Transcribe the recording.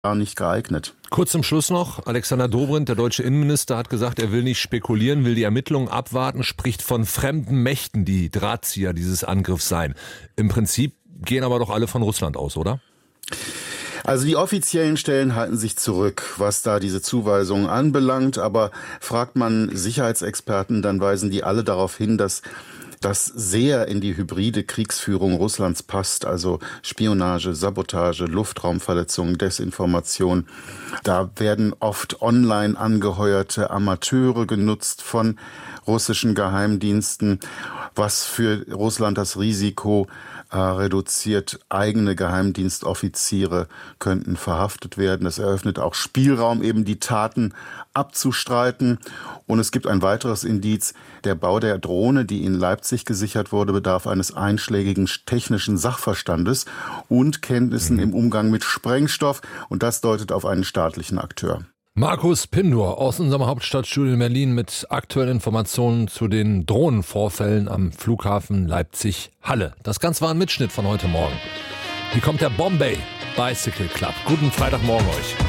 nicht geeignet. Kurz zum Schluss noch, Alexander Dobrindt, der deutsche Innenminister, hat gesagt, er will nicht spekulieren, will die Ermittlungen abwarten, spricht von fremden Mächten, die Drahtzieher dieses Angriffs seien. Im Prinzip gehen aber doch alle von Russland aus, oder? Also die offiziellen Stellen halten sich zurück, was da diese Zuweisungen anbelangt. Aber fragt man Sicherheitsexperten, dann weisen die alle darauf hin, dass das sehr in die hybride Kriegsführung Russlands passt, also Spionage, Sabotage, Luftraumverletzungen, Desinformation. Da werden oft online angeheuerte Amateure genutzt von russischen Geheimdiensten, was für Russland das Risiko reduziert. Eigene Geheimdienstoffiziere könnten verhaftet werden. Das eröffnet auch Spielraum, eben die Taten abzustreiten. Und es gibt ein weiteres Indiz. Der Bau der Drohne, die in Leipzig gesichert wurde, bedarf eines einschlägigen technischen Sachverstandes und Kenntnissen im Umgang mit Sprengstoff. Und das deutet auf einen staatlichen Akteur. Markus Pindor aus unserem Hauptstadtstudio in Berlin mit aktuellen Informationen zu den Drohnenvorfällen am Flughafen Leipzig-Halle. Das Ganze war ein Mitschnitt von heute Morgen. Hier kommt der Bombay Bicycle Club. Guten Freitagmorgen euch.